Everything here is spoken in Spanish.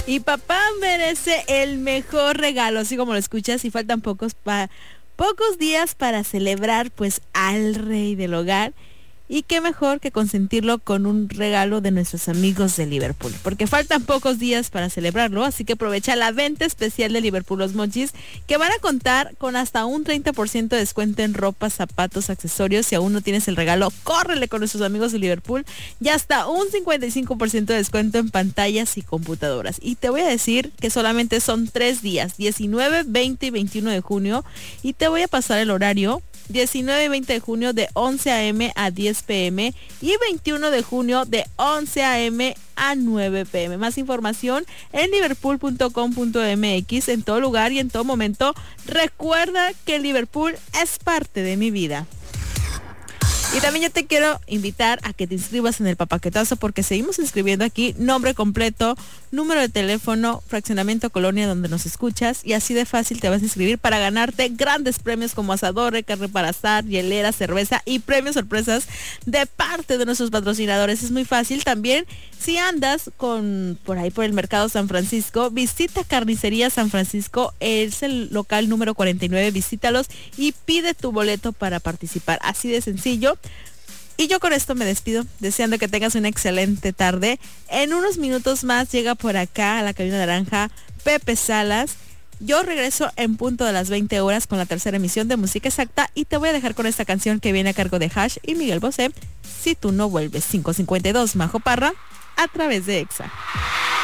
Y papá merece el mejor regalo, así como lo escuchas, y faltan pocos días para celebrar pues al rey del hogar. Y qué mejor que consentirlo con un regalo de nuestros amigos de Liverpool, porque faltan pocos días para celebrarlo, así que aprovecha la venta especial de Liverpool Los Mochis, que van a contar con hasta un 30% de descuento en ropa, zapatos, accesorios. Si aún no tienes el regalo, córrele con nuestros amigos de Liverpool, y hasta un 55% de descuento en pantallas y computadoras. Y te voy a decir que solamente son 3 días, 19, 20 y 21 de junio, y te voy a pasar el horario. 19 y 20 de junio de 11 a.m. a 10 p.m. y 21 de junio de 11 a.m. a 9 p.m. Más información en liverpool.com.mx. En todo lugar y en todo momento, recuerda que Liverpool es parte de mi vida. Y también yo te quiero invitar a que te inscribas en el Papaquetazo, porque seguimos inscribiendo aquí nombre completo, número de teléfono, fraccionamiento, colonia donde nos escuchas, y así de fácil te vas a inscribir para ganarte grandes premios como asador, carne para asar, hielera, cerveza y premios sorpresas de parte de nuestros patrocinadores. Es muy fácil. También, si andas por ahí por el Mercado San Francisco, visita Carnicería San Francisco, es el local número 49, visítalos y pide tu boleto para participar. Así de sencillo. Y yo con esto me despido, deseando que tengas una excelente tarde. En unos minutos más llega por acá a la cabina naranja Pepe Salas. Yo regreso en punto de las 20 horas con la tercera emisión de Música Exacta, y te voy a dejar con esta canción que viene a cargo de Hash y Miguel Bosé, Si tú no vuelves. 552 Majo Parra, a través de EXA.